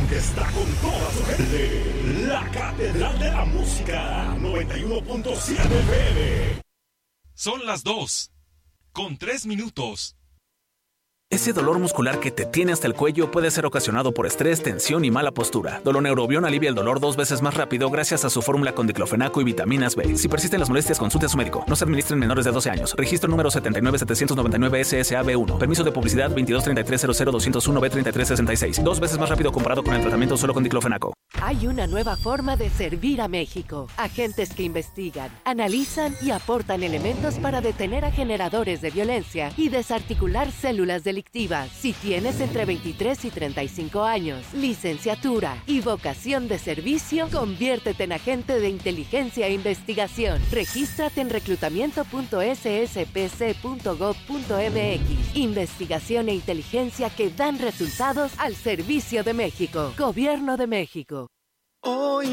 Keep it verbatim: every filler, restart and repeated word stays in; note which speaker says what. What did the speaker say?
Speaker 1: que está con toda su gente. La Catedral de la Música, noventa y uno punto siete F M.
Speaker 2: Son las dos, con tres minutos.
Speaker 3: Ese dolor muscular que te tiene hasta el cuello puede ser ocasionado por estrés, tensión y mala postura. Doloneurobion alivia el dolor dos veces más rápido gracias a su fórmula con diclofenaco y vitaminas B. Si persisten las molestias, consulte a su médico. No se administren menores de doce años. Registro número setenta y nueve setecientos noventa y nueve S S A B uno. Permiso de publicidad veintidós treinta y tres cero cero doscientos uno B treinta y tres sesenta y seis. Dos veces más rápido comparado con el tratamiento solo con diclofenaco.
Speaker 4: Hay una nueva forma de servir a México. Agentes que investigan, analizan y aportan elementos para detener a generadores de violencia y desarticular células delictivas. Si tienes entre veintitrés y treinta y cinco años, licenciatura y vocación de servicio, conviértete en agente de inteligencia e investigación. Regístrate en reclutamiento punto s s p c punto gov punto m x. Investigación e inteligencia que dan resultados al servicio de México. Gobierno de México.
Speaker 5: Hoy